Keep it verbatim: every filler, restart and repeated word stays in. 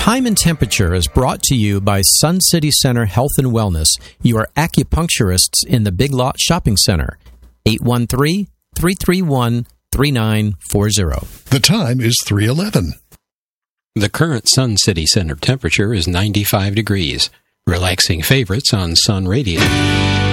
Time and Temperature is brought to you by Sun City Center Health and Wellness, your acupuncturists in the Big Lot Shopping Center. eight one three, three three one, three nine four zero. The time is three eleven. The current Sun City Center temperature is ninety-five degrees. Relaxing favorites on Sun Radio.